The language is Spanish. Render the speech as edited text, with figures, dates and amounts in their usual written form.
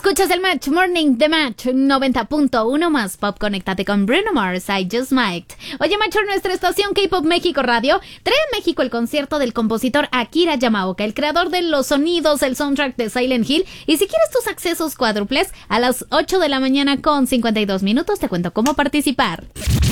Escuchas el Match Morning de Match 90.1 más Pop. Conéctate con Bruno Mars, I Just Might. Oye, Match, nuestra estación K-Pop México Radio trae a México el concierto del compositor Akira Yamaoka, el creador de los sonidos, el soundtrack de Silent Hill. Y si quieres tus accesos cuádruples, a las 8 de la mañana con 52 minutos te cuento cómo participar.